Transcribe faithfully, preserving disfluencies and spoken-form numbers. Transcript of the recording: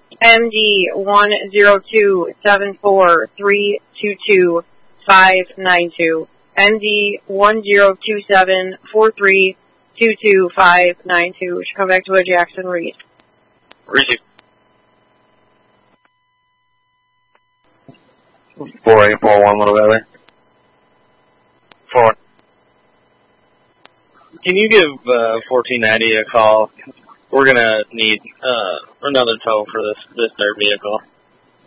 M D one zero two seven four three two two five nine two. M D one zero two seven four three two two five nine two. Should come back to a Jackson Reed. Receive. four eight four one, Little Valley. Four. Can you give uh, fourteen ninety a call? We're gonna need uh, another tow for this this dirt vehicle.